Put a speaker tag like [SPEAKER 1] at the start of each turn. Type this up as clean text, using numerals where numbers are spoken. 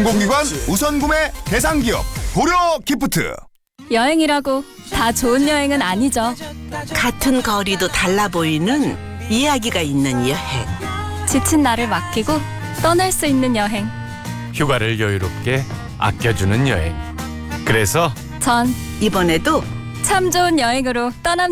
[SPEAKER 1] 공공기관 우선구매 대상기업 고려기프트.
[SPEAKER 2] 여행이라고 다 좋은 여행은 아니죠.
[SPEAKER 3] 같은 거리도 달라 보이는 이야기가 있는 여행.
[SPEAKER 2] 지친 나를 맡기고 떠날 수 있는 여행.
[SPEAKER 4] 휴가를 여유롭게 아껴주는 여행. 그래서
[SPEAKER 2] 전
[SPEAKER 3] 이번에도
[SPEAKER 2] 참 좋은 여행으로 떠납니다.